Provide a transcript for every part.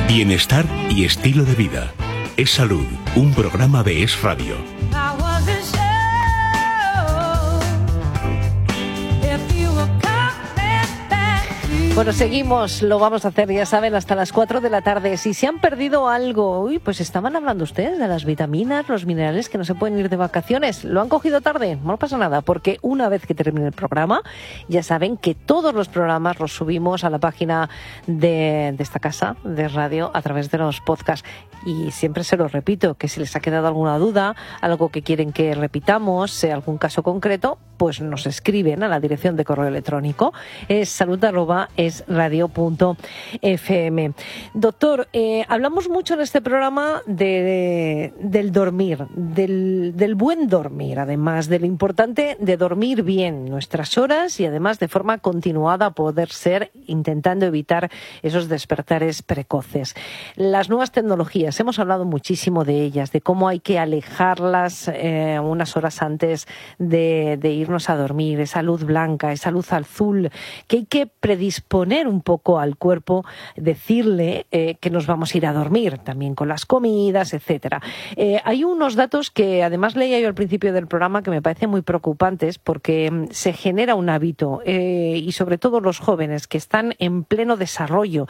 Bienestar y estilo de vida. Es Salud, un programa de Es Radio. Bueno, seguimos, lo vamos a hacer, ya saben, hasta las 4 de la tarde. Si se han perdido algo, pues estaban hablando ustedes de las vitaminas, los minerales que no se pueden ir de vacaciones. ¿Lo han cogido tarde? No pasa nada, porque una vez que termine el programa, ya saben que todos los programas los subimos a la página de esta casa de radio a través de los podcasts. Y siempre se lo repito, que si les ha quedado alguna duda, algo que quieren que repitamos, algún caso concreto, pues nos escriben a la dirección de correo electrónico. Es salud@esradio.fm. Doctor, hablamos mucho en este programa del dormir, del buen dormir, además de lo importante de dormir bien nuestras horas y además de forma continuada poder ser, intentando evitar esos despertares precoces. Las nuevas tecnologías, hemos hablado muchísimo de ellas, de cómo hay que alejarlas unas horas antes de irnos a dormir, esa luz blanca, esa luz azul, que hay que predisponer un poco al cuerpo, decirle que nos vamos a ir a dormir, también con las comidas, etcétera. Hay unos datos que además leía yo al principio del programa que me parecen muy preocupantes porque se genera un hábito y sobre todo los jóvenes que están en pleno desarrollo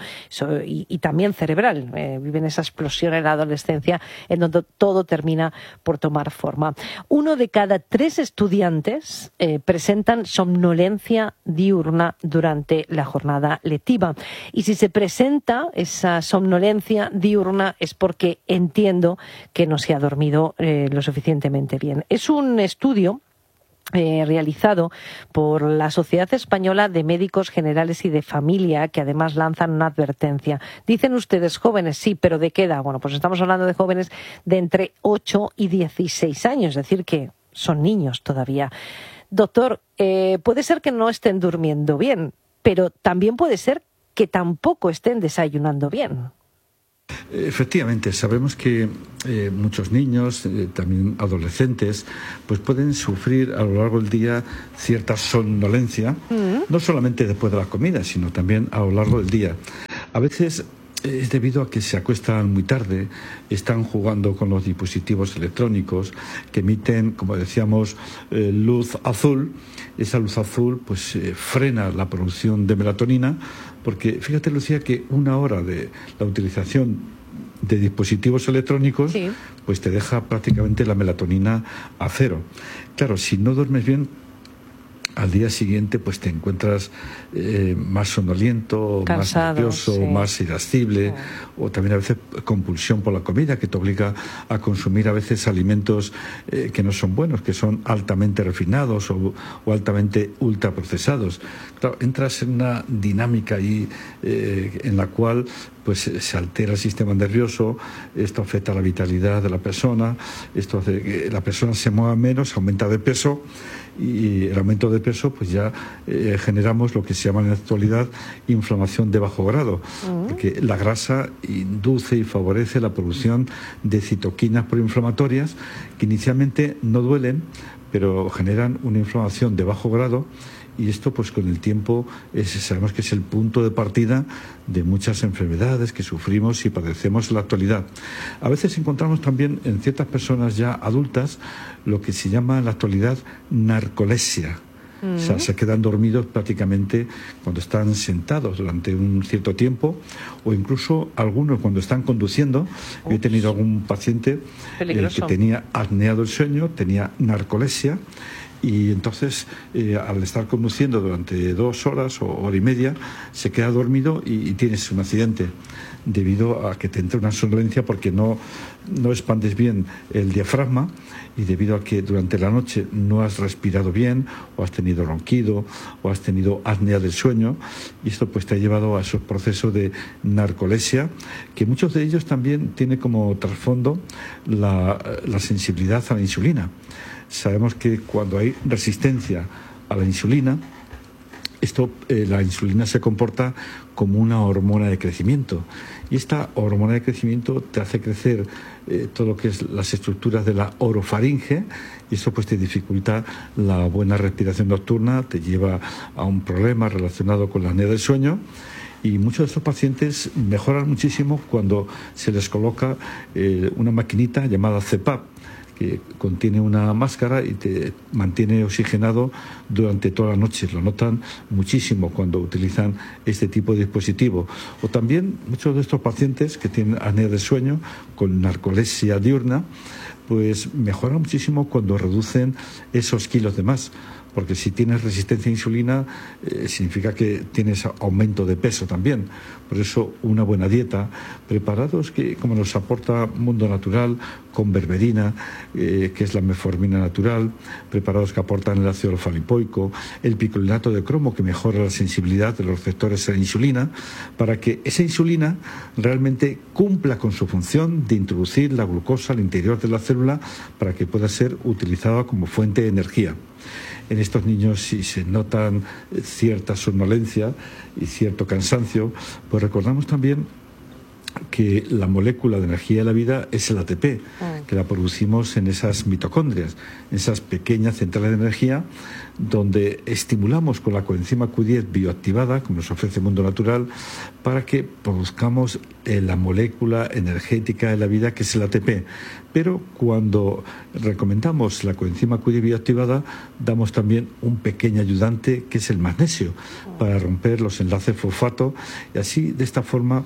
y también cerebral, viven esa explosión en la adolescencia en donde todo termina por tomar forma. 1 de cada 3 estudiantes presentan somnolencia diurna durante la jornada lectiva. Y si se presenta esa somnolencia diurna es porque entiendo que no se ha dormido lo suficientemente bien. Es un estudio realizado por la Sociedad Española de Médicos Generales y de Familia, que además lanzan una advertencia. Dicen ustedes jóvenes, sí, pero ¿de qué edad? Bueno, pues estamos hablando de jóvenes de entre 8 y 16 años, es decir, que son niños todavía. Doctor, puede ser que no estén durmiendo bien, pero también puede ser que tampoco estén desayunando bien. Efectivamente, sabemos que muchos niños, también adolescentes, pues pueden sufrir a lo largo del día cierta somnolencia, no solamente después de la comida, sino también a lo largo del día. A veces es debido a que se acuestan muy tarde, están jugando con los dispositivos electrónicos que emiten, como decíamos, luz azul. Esa luz azul pues frena la producción de melatonina, porque fíjate, Lucía, que 1 hora de la utilización de dispositivos electrónicos pues te deja prácticamente la melatonina a cero. Claro, si no duermes bien, al día siguiente pues te encuentras más somnoliento, cansado, más nervioso, más irascible, o también a veces compulsión por la comida, que te obliga a consumir a veces alimentos que no son buenos, que son altamente refinados o altamente ultraprocesados. Claro, entras en una dinámica ahí en la cual pues se altera el sistema nervioso, esto afecta a la vitalidad de la persona, esto hace que la persona se mueva menos, aumenta de peso, y el aumento de peso pues ya generamos lo que se llama en la actualidad inflamación de bajo grado, porque la grasa induce y favorece la producción de citoquinas proinflamatorias que inicialmente no duelen, pero generan una inflamación de bajo grado. Y esto, pues con el tiempo, sabemos que es el punto de partida de muchas enfermedades que sufrimos y padecemos en la actualidad. A veces encontramos también en ciertas personas ya adultas lo que se llama en la actualidad narcolepsia. O sea, se quedan dormidos prácticamente cuando están sentados durante un cierto tiempo, o incluso algunos cuando están conduciendo. Yo he tenido algún paciente que tenía apneado el sueño, tenía narcolepsia, y entonces al estar conduciendo durante 2 horas o hora y media se queda dormido y tienes un accidente debido a que te entra una somnolencia porque no expandes bien el diafragma, y debido a que durante la noche no has respirado bien, o has tenido ronquido, o has tenido apnea del sueño, y esto pues te ha llevado a esos procesos de narcolepsia, que muchos de ellos también tienen como trasfondo la sensibilidad a la insulina. Sabemos que cuando hay resistencia a la insulina, la insulina se comporta como una hormona de crecimiento, y esta hormona de crecimiento te hace crecer todo lo que es las estructuras de la orofaringe, y eso pues te dificulta la buena respiración nocturna, te lleva a un problema relacionado con la apnea del sueño. Y muchos de estos pacientes mejoran muchísimo cuando se les coloca una maquinita llamada CPAP, que contiene una máscara y te mantiene oxigenado durante toda la noche. Lo notan muchísimo cuando utilizan este tipo de dispositivo. O también muchos de estos pacientes que tienen apnea del sueño con narcolepsia diurna, pues mejoran muchísimo cuando reducen esos kilos de más. Porque si tienes resistencia a insulina, significa que tienes aumento de peso también. Por eso, una buena dieta, preparados que, como nos aporta Mundo Natural, con berberina, que es la metformina natural, preparados que aportan el ácido alfa-lipoico, el picolinato de cromo, que mejora la sensibilidad de los receptores a la insulina, para que esa insulina realmente cumpla con su función de introducir la glucosa al interior de la célula para que pueda ser utilizada como fuente de energía. En estos niños, si se notan cierta somnolencia y cierto cansancio, pues recordamos también que la molécula de energía de la vida es el ATP, que la producimos en esas mitocondrias, en esas pequeñas centrales de energía, donde estimulamos con la coenzima Q10 bioactivada, como nos ofrece Mundo Natural, para que produzcamos la molécula energética de la vida, que es el ATP. Pero cuando recomendamos la coenzima Q10 bioactivada, damos también un pequeño ayudante, que es el magnesio, para romper los enlaces fosfato, y así, de esta forma,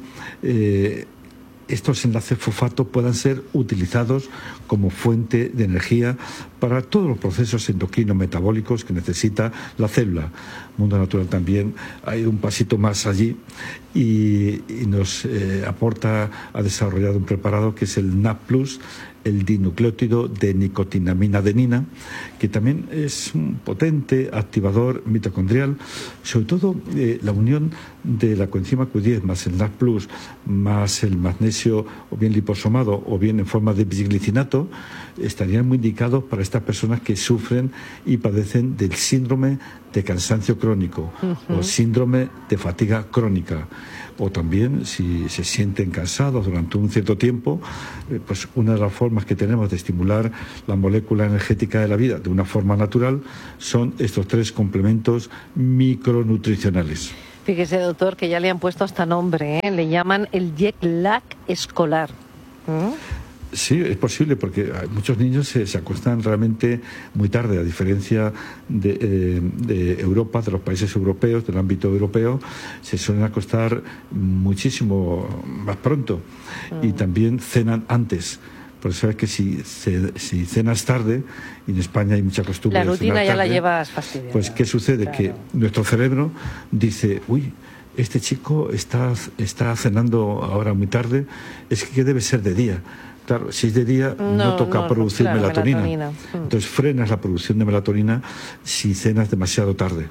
estos enlaces fosfato puedan ser utilizados como fuente de energía para todos los procesos endocrinos metabólicos que necesita la célula. Mundo Natural también ha ido un pasito más allí y nos ha desarrollado un preparado que es el NAP+, el dinucleótido de nicotinamina-adenina, que también es un potente activador mitocondrial. Sobre todo la unión de la coenzima Q10 más el NAC+, más el magnesio, o bien liposomado o bien en forma de bisglicinato, estarían muy indicados para estas personas que sufren y padecen del síndrome de cansancio crónico o síndrome de fatiga crónica. O también, si se sienten cansados durante un cierto tiempo, pues una de las formas que tenemos de estimular la molécula energética de la vida de una forma natural son estos 3 complementos micronutricionales. Fíjese, doctor, que ya le han puesto hasta nombre, le llaman el jet lag escolar. Sí, es posible, porque muchos niños se acuestan realmente muy tarde, a diferencia de Europa, de los países europeos, del ámbito europeo, se suelen acostar muchísimo más pronto y también cenan antes. Porque sabes que si cenas tarde, y en España hay mucha costumbre la de rutina cenar ya tarde, la llevas fastidiada. Pues ¿qué sucede? Claro. Que nuestro cerebro dice, uy, este chico está cenando ahora muy tarde, es que debe ser de día. Claro, si es de día no toca producir melatonina. Entonces frenas la producción de melatonina si cenas demasiado tarde.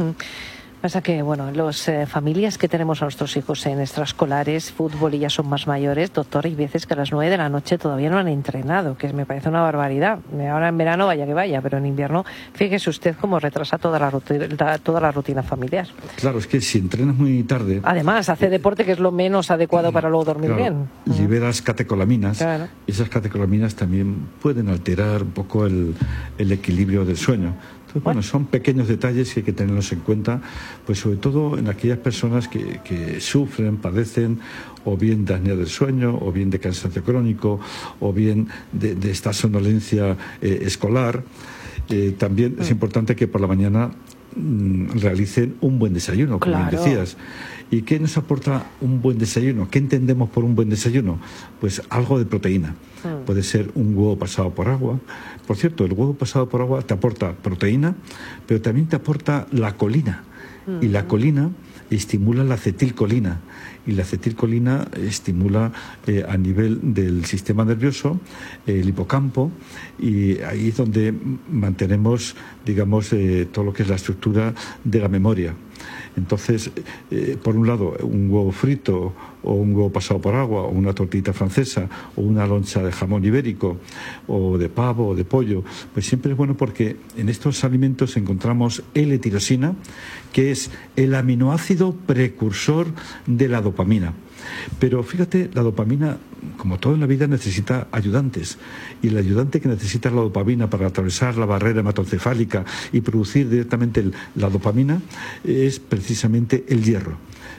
Pasa que, bueno, las familias que tenemos a nuestros hijos en extraescolares, fútbol, y ya son más mayores, doctor, hay veces que a las 9 de la noche todavía no han entrenado, que me parece una barbaridad. Ahora en verano vaya que vaya, pero en invierno, fíjese usted cómo retrasa toda la rutina familiar. Claro, es que si entrenas muy tarde... Además, hace deporte, que es lo menos adecuado para luego dormir bien. Liberas catecolaminas, y esas catecolaminas también pueden alterar un poco el equilibrio del sueño. Entonces, bueno, son pequeños detalles que hay que tenerlos en cuenta, pues sobre todo en aquellas personas que sufren, padecen, o bien de apnea del sueño, o bien de cansancio crónico, o bien de esta somnolencia escolar. También es importante que por la mañana realicen un buen desayuno, como bien decías. ¿Y qué nos aporta un buen desayuno? ¿Qué entendemos por un buen desayuno? Pues algo de proteína. Puede ser un huevo pasado por agua. Por cierto, el huevo pasado por agua te aporta proteína, pero también te aporta la colina. Y la colina estimula la acetilcolina. Y la acetilcolina estimula a nivel del sistema nervioso, el hipocampo, y ahí es donde mantenemos, digamos, todo lo que es la estructura de la memoria. Entonces, por un lado, un huevo frito o un huevo pasado por agua o una tortita francesa o una loncha de jamón ibérico o de pavo o de pollo, pues siempre es bueno, porque en estos alimentos encontramos L-tirosina, que es el aminoácido precursor de la dopamina. Pero fíjate, la dopamina, como todo en la vida, necesita ayudantes. Y el ayudante que necesita la dopamina para atravesar la barrera hematoencefálica y producir directamente la dopamina es precisamente el hierro.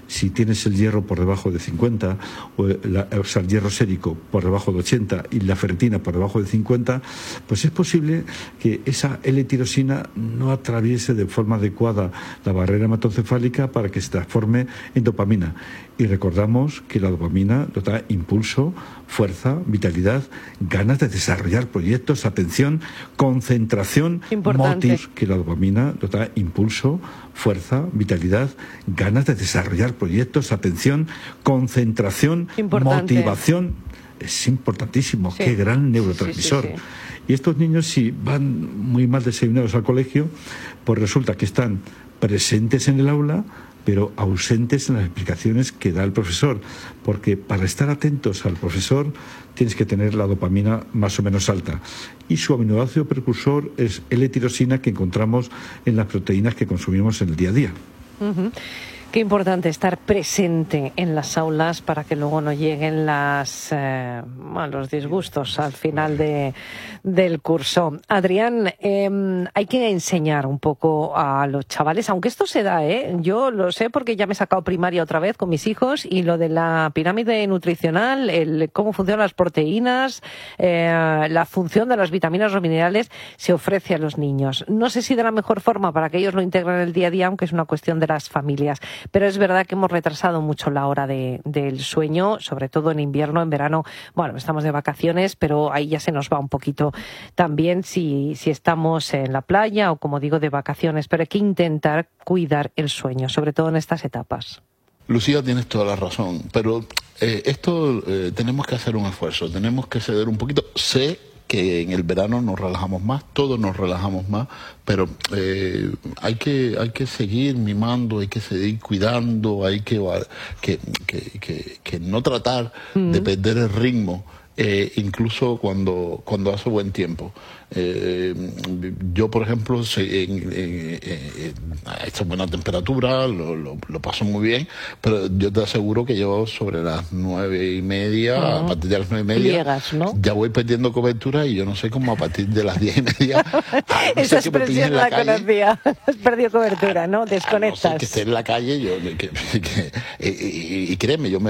si tienes el hierro por debajo de 50, o sea, el hierro sérico por debajo de 80 y la ferritina por debajo de 50, pues es posible que esa L-tirosina no atraviese de forma adecuada la barrera hematocefálica para que se transforme en dopamina. Y recordamos que la dopamina nos da impulso, fuerza, vitalidad, ganas de desarrollar proyectos, atención, concentración, motivos. Que la dopamina nos da impulso, fuerza, vitalidad, ganas de desarrollar proyectos, atención, concentración, motivación. Es importantísimo, sí. Qué gran neurotransmisor. Sí. Y estos niños, si van muy mal desayunados al colegio, pues resulta que están presentes en el aula, pero ausentes en las explicaciones que da el profesor, porque para estar atentos al profesor tienes que tener la dopamina más o menos alta. Y su aminoácido precursor es L-tirosina, que encontramos en las proteínas que consumimos en el día a día. Uh-huh. Qué importante estar presente en las aulas para que luego no lleguen los disgustos al final del curso. Adrián, hay que enseñar un poco a los chavales, aunque esto se da, yo lo sé porque ya me he sacado primaria otra vez con mis hijos, y lo de la pirámide nutricional, cómo funcionan las proteínas, la función de las vitaminas o minerales se ofrece a los niños. No sé si de la mejor forma para que ellos lo integren en el día a día, aunque es una cuestión de las familias. Pero es verdad que hemos retrasado mucho la hora del sueño, sobre todo en invierno. En verano, bueno, estamos de vacaciones, pero ahí ya se nos va un poquito también si estamos en la playa o, como digo, de vacaciones. Pero hay que intentar cuidar el sueño, sobre todo en estas etapas. Lucía, tienes toda la razón, pero tenemos que hacer un esfuerzo, tenemos que ceder un poquito. Sé que en el verano nos relajamos más, todos nos relajamos más, pero hay que seguir mimando, hay que seguir cuidando, hay que no tratar de perder el ritmo, incluso cuando hace buen tiempo. Yo, por ejemplo, a esta buena temperatura lo paso muy bien, pero yo te aseguro que yo sobre las 9:30, a partir de las 9:30, llegas, ¿no? Ya voy perdiendo cobertura, y yo no sé cómo a partir de las 10:30... Esa expresión la conocía. Has perdido cobertura, ¿no? Desconectas. No sé, que esté en la calle, y créeme, yo me